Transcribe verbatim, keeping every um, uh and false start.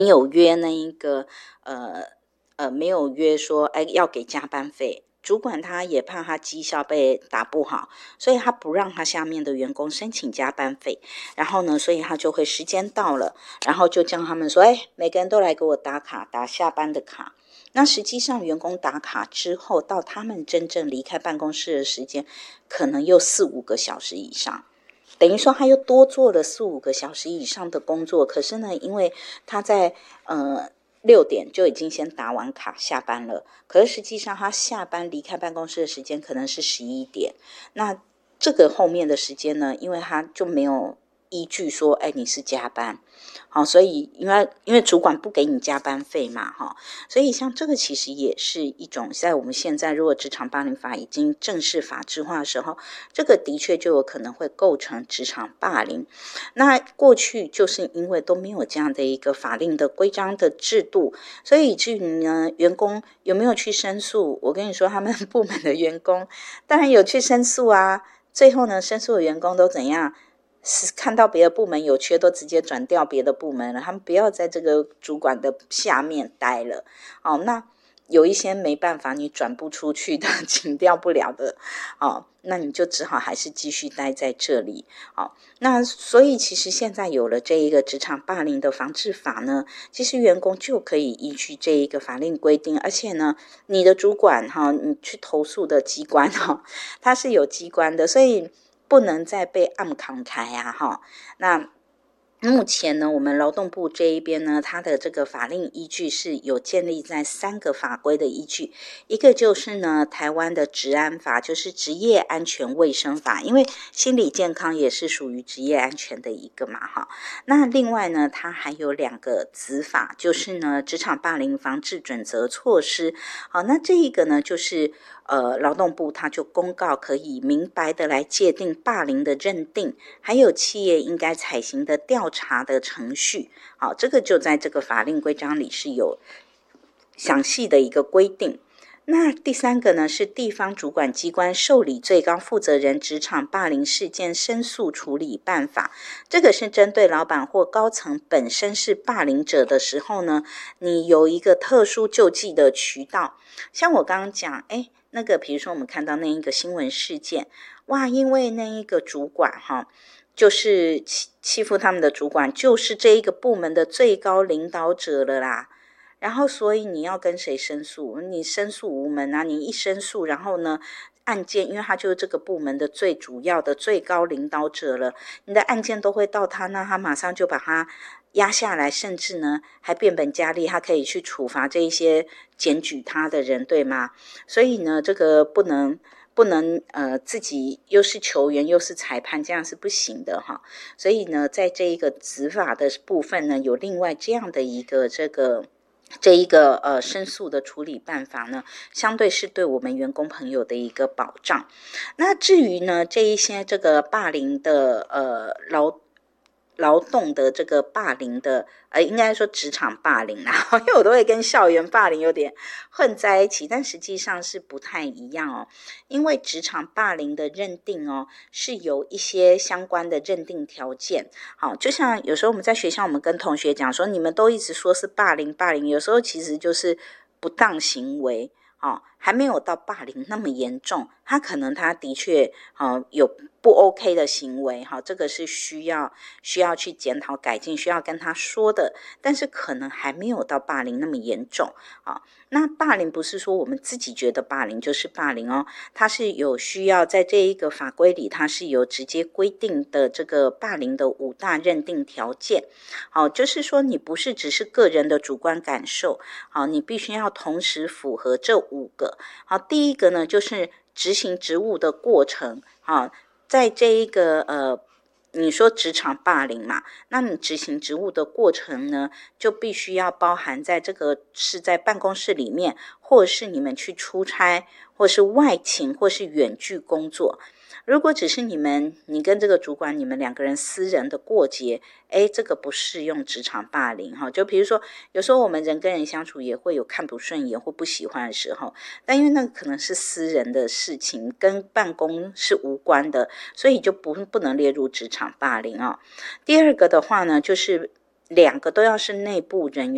没有约那一个呃呃没有约说哎要给加班费，主管他也怕他绩效被打不好，所以他不让他下面的员工申请加班费。然后呢，所以他就会时间到了，然后就叫他们说，哎，每个人都来给我打卡，打下班的卡。那实际上员工打卡之后，到他们真正离开办公室的时间，可能又四五个小时以上。等于说他又多做了四五个小时以上的工作，可是呢，因为他在呃六点就已经先打完卡下班了，可是实际上他下班离开办公室的时间可能是十一点，那这个后面的时间呢，因为他就没有依据说，哎，你是加班，好，所以因为因为主管不给你加班费嘛，哈，所以像这个其实也是一种，在我们现在如果职场霸凌法已经正式法制化的时候，这个的确就有可能会构成职场霸凌。那过去就是因为都没有这样的一个法令的规章的制度，所以以至于呢，员工有没有去申诉？我跟你说，他们部门的员工当然有去申诉啊，最后呢，申诉的员工都怎样？是看到别的部门有缺，都直接转调别的部门了，他们不要在这个主管的下面待了。哦，那有一些没办法，你转不出去的，请调不了的，哦，那你就只好还是继续待在这里。哦，那所以其实现在有了这一个职场霸凌的防治法呢，其实员工就可以依据这一个法令规定，而且呢，你的主管哈、哦，你去投诉的机关哈、哦，它是有机关的，所以不能再被暗扛开啊哈。那目前呢，我们劳动部这一边呢，它的这个法令依据是有建立在三个法规的依据，一个就是呢，台湾的职安法，就是职业安全卫生法，因为心理健康也是属于职业安全的一个嘛哈。那另外呢，它还有两个子法，就是呢，职场霸凌防治准则措施。好，那这一个呢，就是呃，劳动部它就公告可以明白的来界定霸凌的认定，还有企业应该采行的调查的程序。好，这个就在这个法令规章里是有详细的一个规定。那第三个呢，是地方主管机关受理最高负责人职场霸凌事件申诉处理办法，这个是针对老板或高层本身是霸凌者的时候呢，你有一个特殊救济的渠道。像我刚刚讲，哎，那个比如说我们看到那一个新闻事件，哇，因为那一个主管哈，就是欺欺负他们的主管，就是这一个部门的最高领导者了啦。然后所以你要跟谁申诉？你申诉无门啊！你一申诉，然后呢，案件因为他就是这个部门的最主要的最高领导者了，你的案件都会到他那，他马上就把他压下来，甚至呢还变本加厉，他可以去处罚这一些检举他的人，对吗？所以呢，这个不能不能呃自己又是球员又是裁判，这样是不行的哈。所以呢，在这一个执法的部分呢，有另外这样的一个这个。这一个呃申诉的处理办法呢，相对是对我们员工朋友的一个保障。那至于呢这一些这个霸凌的呃劳劳动的这个霸凌的，呃，应该说职场霸凌啦，因为我都会跟校园霸凌有点混在一起，但实际上是不太一样哦。因为职场霸凌的认定哦，是有一些相关的认定条件。好，就像有时候我们在学校，我们跟同学讲说，你们都一直说是霸凌，霸凌，有时候其实就是不当行为。哦，还没有到霸凌那么严重，他可能他的确、哦、有不 OK 的行为，哈、哦，这个是需要需要去检讨改进，需要跟他说的，但是可能还没有到霸凌那么严重啊、哦。那霸凌不是说我们自己觉得霸凌就是霸凌哦，它是有需要在这一个法规里，它是有直接规定的这个霸凌的五大认定条件。好、哦，就是说你不是只是个人的主观感受，好、哦，你必须要同时符合这五个。好，第一个呢，就是执行职务的过程。好，在这一个呃，你说职场霸凌嘛，那你执行职务的过程呢，就必须要包含在这个是在办公室里面，或者是你们去出差，或是外勤，或是远距工作。如果只是你们，你跟这个主管，你们两个人私人的过节，哎，这个不适用职场霸凌哈。就比如说，有时候我们人跟人相处也会有看不顺眼或不喜欢的时候，但因为那个可能是私人的事情，跟办公是无关的，所以就不不能列入职场霸凌啊。第二个的话呢，就是两个都要是内部人员。